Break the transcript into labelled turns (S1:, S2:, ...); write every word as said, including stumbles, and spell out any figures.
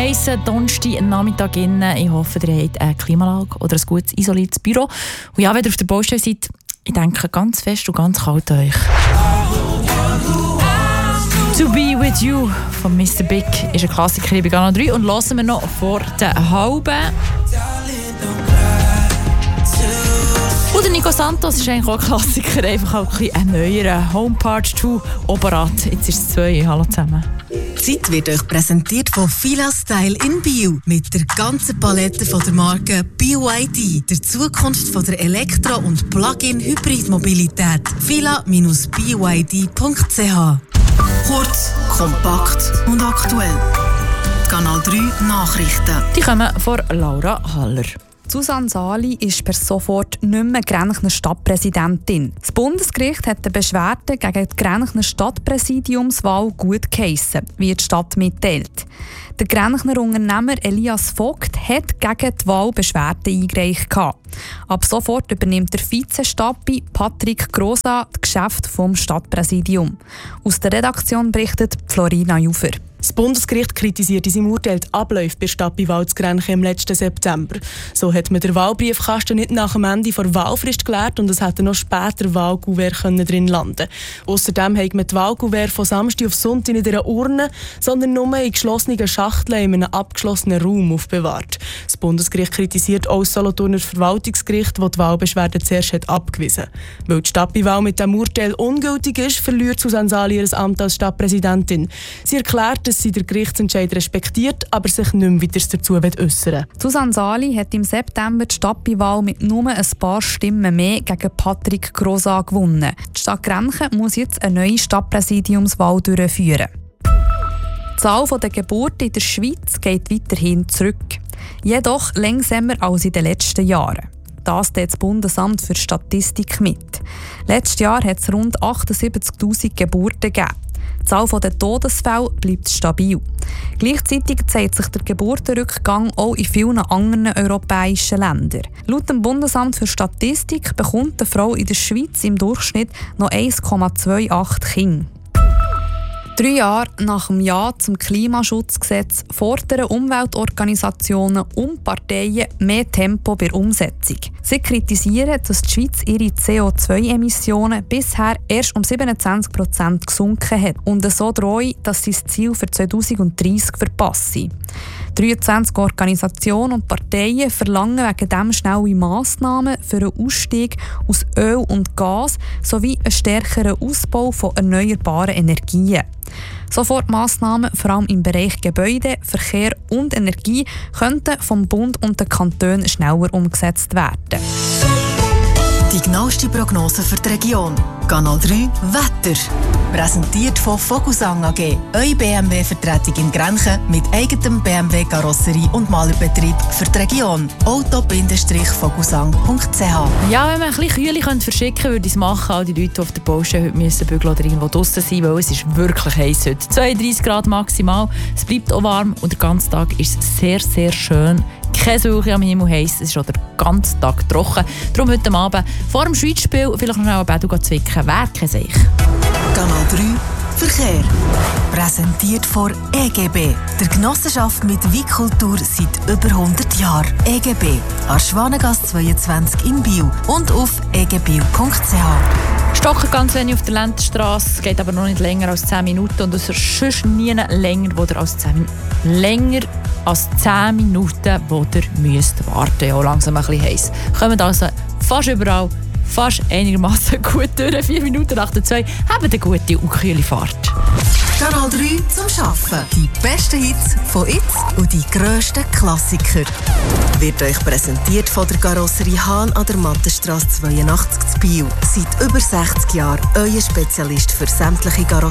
S1: heissen Donnerstag Nachmittag innen. Ich hoffe, ihr habt eine Klimaanlage oder ein gut isoliertes Büro. Und ja, wenn ihr auf der Baustelle seid, ich denke ganz fest und ganz kalt an euch. «To be with you» von Mister Big ist ein Klassiker bei Kanal drei. Und hören wir noch vor der halben. Und der Nico Santos ist eigentlich auch ein Klassiker, einfach auch ein bisschen ein neuer. Home Part zwei, Oberrat. Jetzt ist es zwei. Hallo zusammen.
S2: Die Zeit wird euch präsentiert von Fila Style in Bio. Mit der ganzen Palette von der Marke B Y D. Der Zukunft von der Elektro- und Plug-in-Hybrid-Mobilität. fila dash b y d punkt c h. Kurz, kompakt und aktuell. Die Kanal drei Nachrichten.
S1: Die kommen von Laura Haller.
S3: Susanne Sali ist per sofort nicht mehr Grenchner Stadtpräsidentin. Das Bundesgericht hat die Beschwerde gegen die Grenchner Stadtpräsidiumswahl gut geheissen, wie die Stadt mitteilt. Der Grenchner Unternehmer Elias Vogt hat gegen die Wahl Beschwerde eingereicht. Ab sofort übernimmt der Vize-Stappi Patrick Grosa das Geschäft vom Stadtpräsidium. Aus der Redaktion berichtet Florina Jufer.
S4: Das Bundesgericht kritisiert in seinem Urteil die Abläufe bei der Stappi-Wahl zu Grenchen im letzten September. So hat man den Wahlbriefkasten nicht nach dem Ende der Wahlfrist geleert und es hätte noch später Wahlkuvert drin landen. Außerdem hat man die Wahlkuvert von Samstag auf Sonntag nicht in einer Urne, sondern nur in geschlossenen Schachteln in einem abgeschlossenen Raum aufbewahrt. Das Bundesgericht kritisiert auch das Solothurner Verwaltungsgericht, das die Wahlbeschwerde zuerst hat abgewiesen hat. Weil die Stappi-Wahl mit diesem Urteil ungültig ist, verliert Susanne Sali ihr Amt als Stadtpräsidentin. Sie erklärt, dass sie den Gerichtsentscheid respektiert, aber sich nicht mehr weiter dazu äußern will.
S3: Susanne Sali hat im September die Stappi-Wahl mit nur ein paar Stimmen mehr gegen Patrick Grosa gewonnen. Die Stadt Grenchen muss jetzt eine neue Stadtpräsidiumswahl durchführen. Die Zahl der Geburten in der Schweiz geht weiterhin zurück. Jedoch langsamer als in den letzten Jahren. Das teilt das Bundesamt für Statistik mit. Letztes Jahr hat es rund achtundsiebzigtausend Geburten gegeben. Die Zahl der Todesfälle bleibt stabil. Gleichzeitig zeigt sich der Geburtenrückgang auch in vielen anderen europäischen Ländern. Laut dem Bundesamt für Statistik bekommt eine Frau in der Schweiz im Durchschnitt noch eins Komma achtundzwanzig Kinder. Drei Jahre nach dem Ja zum Klimaschutzgesetz fordern Umweltorganisationen und Parteien mehr Tempo bei der Umsetzung. Sie kritisieren, dass die Schweiz ihre C O zwei Emissionen bisher erst um siebenundzwanzig Prozent gesunken hat und so drohe, dass sie das Ziel für zweitausenddreissig verpassen. dreiundzwanzig Organisationen und Parteien verlangen wegen dem schnelle Massnahmen für einen Ausstieg aus Öl und Gas sowie einen stärkeren Ausbau von erneuerbaren Energien. Sofortmassnahmen, vor allem im Bereich Gebäude, Verkehr und Energie, könnten vom Bund und den Kantonen schneller umgesetzt werden.
S2: Die genaueste Prognose für die Region. Kanal drei Wetter. Präsentiert von Vogelsang A G. Eure B M W-Vertretung in Grenchen mit eigenem B M W-Karosserie und Malerbetrieb für die Region. auto Bindestrich vogelsang punkt c h.
S1: Ja, wenn man ein bisschen Kühle verschicken könnte, würde ich es machen. All die Leute, die auf der Baustelle heute müssen bügeln oder irgendwo draussen sein, weil es ist wirklich heiß heute. zweiunddreissig Grad maximal. Es bleibt auch warm und der ganze Tag ist sehr, sehr schön. Keine Suche am Himmel heiß, es ist auch den ganzen Tag trocken. Darum heute Abend vor dem Schweizspiel vielleicht noch schnell ein Bett zwicken. Wer kennt sich?
S2: Kanal drei Verkehr. Präsentiert von E G B, der Genossenschaft mit Weitkultur seit über hundert Jahren. E G B, an Schwanengasse zweiundzwanzig in Biel und auf e g biel punkt c h.
S1: Stocken ganz wenig auf der Lendenstrasse, geht aber noch nicht länger als zehn Minuten und es ist sonst nie länger, wo ihr als zehn Minuten länger als zehn Minuten, wo ihr müsst warten. Ja, langsam ein bisschen heiß. Kommt also fast überall, fast einigermaßen gut durch. vier Minuten nach der zwei. Habt eine gute und kühle Fahrt.
S2: Kanal drei zum Arbeiten. Die besten Hits von jetzt und die grössten Klassiker. Wird euch präsentiert von der Karosserie Hahn an der Mattenstrasse zweiundachtzig zu Biel. Seit über sechzig Jahren euer Spezialist für sämtliche Karosserien.